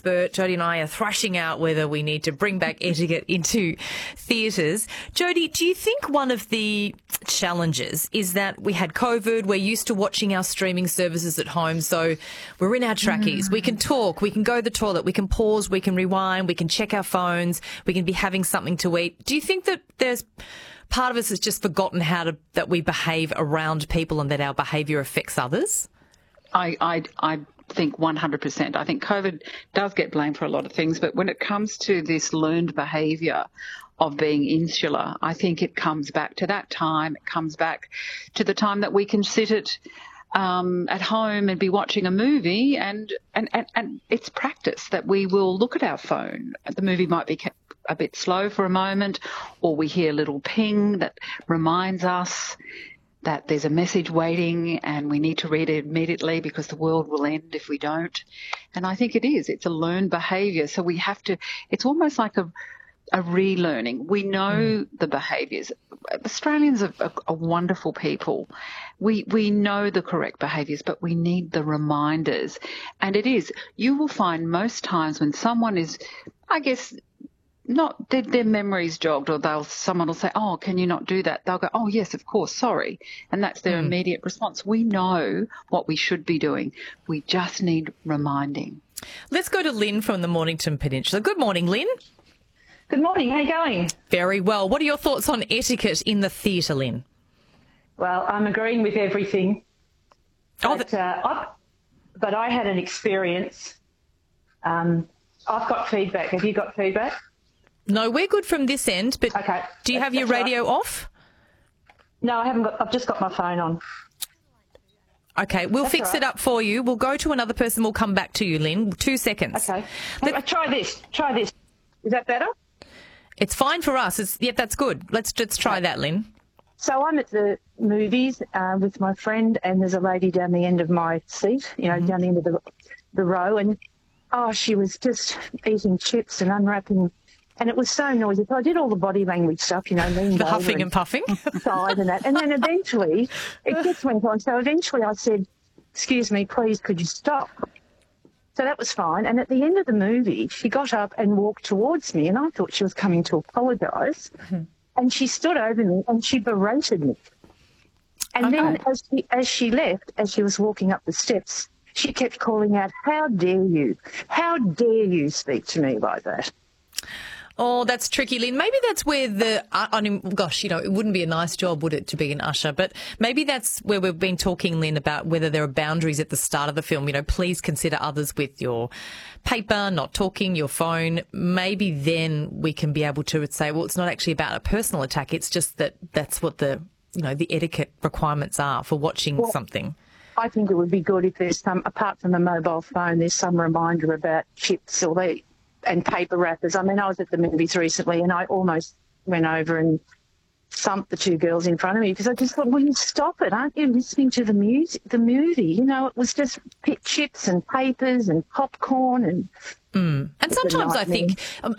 expert. Jodie and I are thrashing out whether we need to bring back etiquette into theatres. Jodie, do you think one of the challenges is that we had COVID, we're used to watching our streaming services at home, so we're in our trackies, we can talk, we can go to the toilet, we can pause, we can rewind, we can check our phones, we can be having something to eat. Do you think that there's part of us has just forgotten that we behave around people and that our behaviour affects others? I think 100%. I think COVID does get blamed for a lot of things, but when it comes to this learned behaviour of being insular, I think it comes back to that time. It comes back to the time that we can sit at home and be watching a movie, and it's practice that we will look at our phone. The movie might be kept a bit slow for a moment, or we hear a little ping that reminds us that there's a message waiting and we need to read it immediately because the world will end if we don't. And I think it's a learned behaviour. So we have to, it's almost like a relearning. We know the behaviours. Australians are wonderful people. We know the correct behaviours, but we need the reminders. And you will find most times when someone is, I guess, not their memory's jogged, or someone will say, "Oh, can you not do that?" They'll go, "Oh, yes, of course, sorry," and that's their immediate response. We know what we should be doing. We just need reminding. Let's go to Lynn from the Mornington Peninsula. Good morning, Lynn. Good morning. How are you going? Very well. What are your thoughts on etiquette in the theatre, Lynn? Well, I'm agreeing with everything. But I had an experience. I've got feedback. Have you got feedback? No, we're good from this end, but okay. Do you have your radio off? No, I haven't I've just got my phone on. Okay, we'll fix it up for you. We'll go to another person. We'll come back to you, Lynn. 2 seconds. Okay. Try this. Is that better? It's fine for us. That's good. Let's try that, Lynn. So I'm at the movies with my friend, and there's a lady down the end of my seat, down the end of the row, and she was just eating chips and unwrapping, and it was so noisy. So I did all the body language stuff, leaned the over huffing and puffing, side and that, and then eventually it just went on. So eventually I said, "Excuse me, please, could you stop?" So that was fine. And at the end of the movie, she got up and walked towards me, and I thought she was coming to apologise. Mm-hmm. And she stood over me and she berated me. And then as she left, as she was walking up the steps, she kept calling out, "How dare you? How dare you speak to me like that?" Oh, that's tricky, Lynn. Maybe that's where it wouldn't be a nice job, would it, to be an usher? But maybe that's where we've been talking, Lynn, about whether there are boundaries at the start of the film. Please consider others with your paper, not talking, your phone. Maybe then we can be able to say, well, it's not actually about a personal attack. It's just that's what the etiquette requirements are for watching something. I think it would be good if there's apart from the mobile phone, there's some reminder about chips and paper wrappers. I mean, I was at the movies recently and I almost went over and thumped the two girls in front of me because I just thought, well, you stop it. Aren't you listening to the movie? It was just chips and papers and popcorn and... And sometimes I think,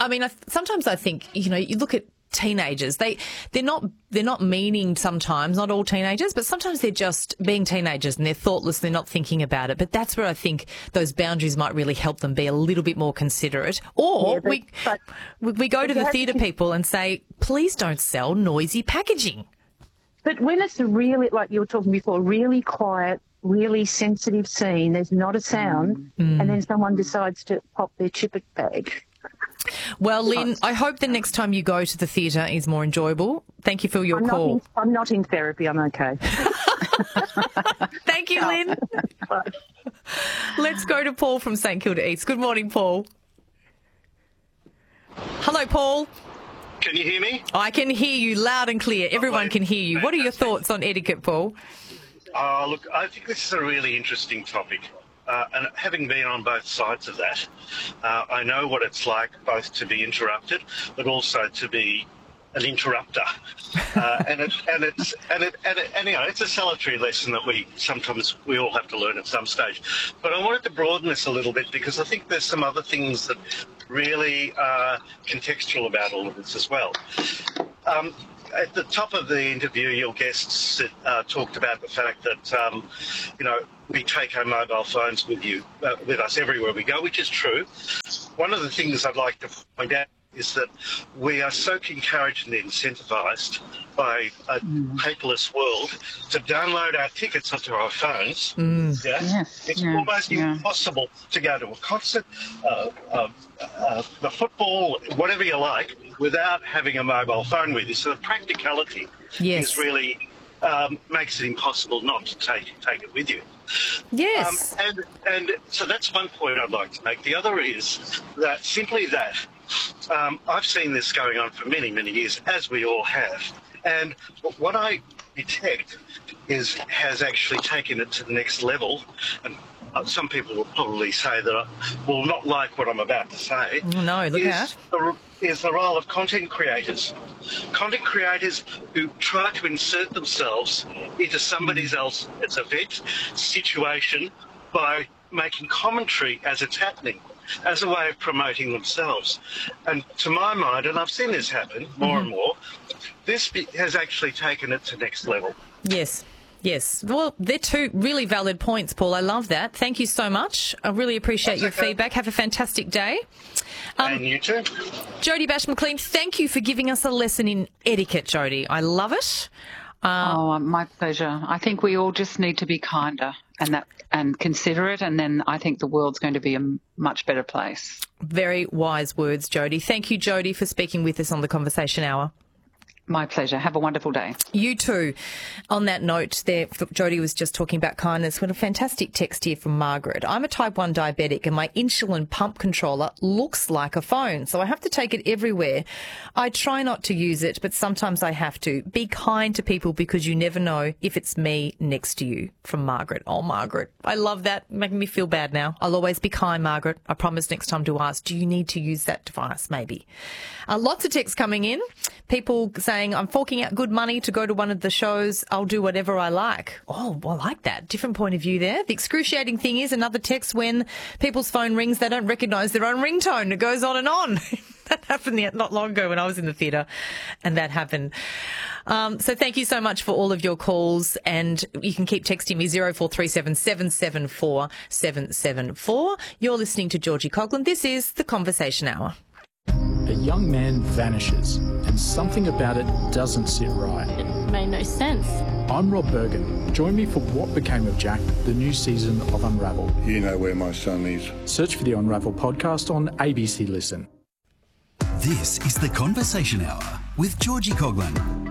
you look at teenagers, they're not meaning sometimes, not all teenagers, but sometimes they're just being teenagers and they're thoughtless, they're not thinking about it. But that's where I think those boundaries might really help them be a little bit more considerate. Or we go to the theatre people and say, please don't sell noisy packaging. But when it's a really, like you were talking before, really quiet, really sensitive scene, there's not a sound, and then someone decides to pop their chip bag. Well, Lynn, I hope the next time you go to the theatre is more enjoyable. Thank you for your call. I'm not in therapy. I'm okay. Thank you, Lynn. Let's go to Paul from St Kilda East. Good morning, Paul. Hello, Paul. Can you hear me? I can hear you loud and clear. Everyone can hear you. What are your thoughts on etiquette, Paul? Look, I think this is a really interesting topic. And having been on both sides of that, I know what it's like both to be interrupted, but also to be an interrupter. It's a salutary lesson that we all have to learn at some stage. But I wanted to broaden this a little bit because I think there's some other things that really are contextual about all of this as well. At the top of the interview, your guests talked about the fact that, we take our mobile phones with us everywhere we go, which is true. one of the things I'd like to point out is that we are so encouraged and incentivised by a paperless world to download our tickets onto our phones. It's almost impossible to go to a concert, the football, whatever you like, without having a mobile phone with you. So the practicality is really makes it impossible not to take it with you. Yes. And so that's one point I'd like to make. The other is that simply that I've seen this going on for many, many years, as we all have. And what I detect has actually taken it to the next level. And some people will probably say that I will not like what I'm about to say. No, look out. Is the role of content creators. Content creators who try to insert themselves into somebody else's event, situation, by making commentary as it's happening, as a way of promoting themselves. And to my mind, and I've seen this happen more and more, this has actually taken it to next level. Yes. Well, they're two really valid points, Paul. I love that. Thank you so much. I really appreciate your feedback. Have a fantastic day. And you too. Jodie Bash-McLean, thank you for giving us a lesson in etiquette, Jodie. I love it. My pleasure. I think we all just need to be kinder and considerate, and then I think the world's going to be a much better place. Very wise words, Jodie. Thank you, Jodie, for speaking with us on the Conversation Hour. My pleasure. Have a wonderful day. You too. On that note, there, Jodie was just talking about kindness. What a fantastic text here from Margaret. I'm a type 1 diabetic and my insulin pump controller looks like a phone, so I have to take it everywhere. I try not to use it, but sometimes I have to. Be kind to people because you never know if it's me next to you. From Margaret. Oh, Margaret. I love that. Making me feel bad now. I'll always be kind, Margaret. I promise next time to ask, do you need to use that device? Maybe. Lots of texts coming in. People saying, I'm forking out good money to go to one of the shows. I'll do whatever I like. Oh, I like that. Different point of view there. The excruciating thing is another text when people's phone rings, they don't recognise their own ringtone. It goes on and on. That happened not long ago when I was in the theatre, and that happened. So thank you so much for all of your calls, and you can keep texting me 0437 774 774. You're listening to Georgie Coughlan. This is The Conversation Hour. A young man vanishes and something about it doesn't sit right. It made no sense. I'm Rob Bergen. Join me for What Became of Jack, the new season of Unravel. You know where my son is. Search for the Unravel podcast on ABC Listen. This is The Conversation Hour with Georgie Coughlan.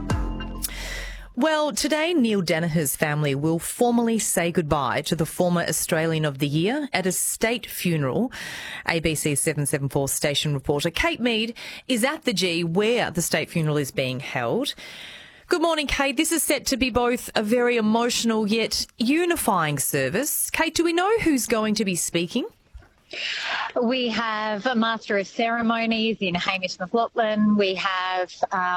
Well, today Neil Daniher's family will formally say goodbye to the former Australian of the Year at a state funeral. ABC 774 station reporter Kate Mead is at the G where the state funeral is being held. Good morning, Kate. This is set to be both a very emotional yet unifying service. Kate, do we know who's going to be speaking? We have a Master of Ceremonies in Hamish McLaughlin. We have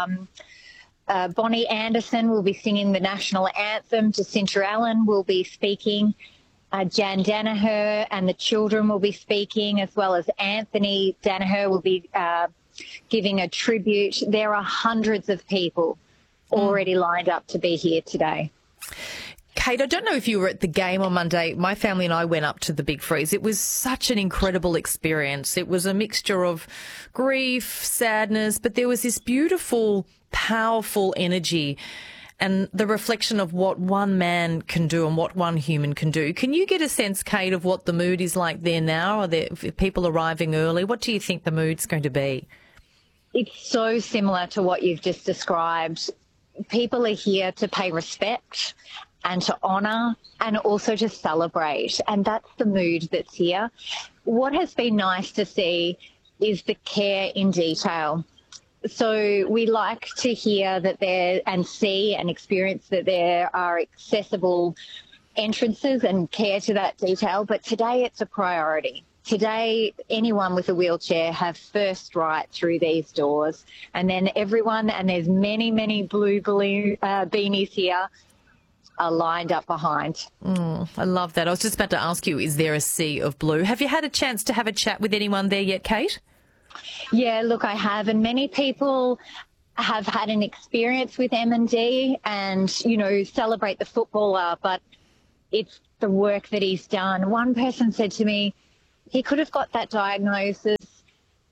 Bonnie Anderson will be singing the national anthem. Jacinta Allen will be speaking. Jan Daniher and the children will be speaking, as well as Anthony Daniher will be giving a tribute. There are hundreds of people already lined up to be here today. Kate, I don't know if you were at the game on Monday. My family and I went up to the Big Freeze. It was such an incredible experience. It was a mixture of grief, sadness, but there was this beautiful, powerful energy and the reflection of what one man can do and what one human can do. Can you get a sense, Kate, of what the mood is like there now? Are there people arriving early? What do you think the mood's going to be? It's so similar to what you've just described. People are here to pay respect and to honour and also to celebrate. And that's the mood that's here. What has been nice to see is the care in detail. So we like to hear that there and see and experience that there are accessible entrances and care to that detail. But today it's a priority. Today, anyone with a wheelchair have first right through these doors. And then everyone, and there's many, many blue beanies here, are lined up behind. I love that. I was just about to ask you, is there a sea of blue? Have you had a chance to have a chat with anyone there yet, Kate? Yeah, look, I have. And many people have had an experience with M&D and, you know, celebrate the footballer, but it's the work that he's done. One person said to me, he could have got that diagnosis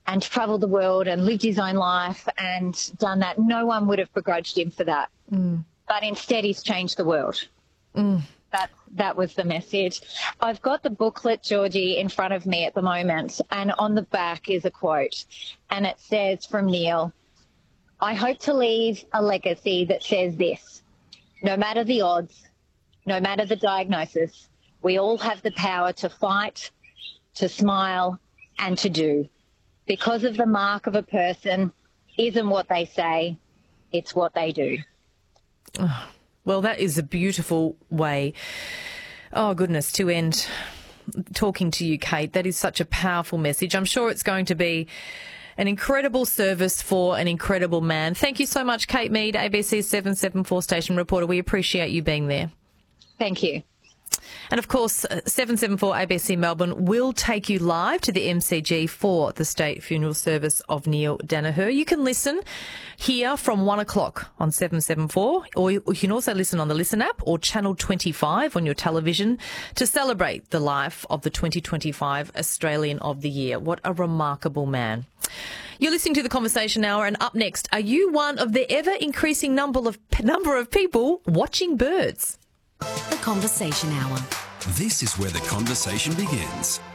and travelled the world and lived his own life and done that. No one would have begrudged him for that. But instead he's changed the world. That was the message. I've got the booklet, Georgie, in front of me at the moment, and on the back is a quote, and it says from Neil, "I hope to leave a legacy that says this: no matter the odds, no matter the diagnosis, we all have the power to fight, to smile, and to do. Because of the mark of a person isn't what they say, it's what they do." Well, that is a beautiful way, oh goodness, to end talking to you, Kate. That is such a powerful message. I'm sure it's going to be an incredible service for an incredible man. Thank you so much, Kate Mead, ABC 774 station reporter. We appreciate you being there. Thank you. And of course, 774 ABC Melbourne will take you live to the MCG for the state funeral service of Neil Daniher. You can listen here from 1 o'clock on 774, or you can also listen on the Listen app or Channel 25 on your television to celebrate the life of the 2025 Australian of the Year. What a remarkable man. You're listening to The Conversation Hour, and up next, are you one of the ever-increasing number of people watching birds? The Conversation Hour. This is where the conversation begins.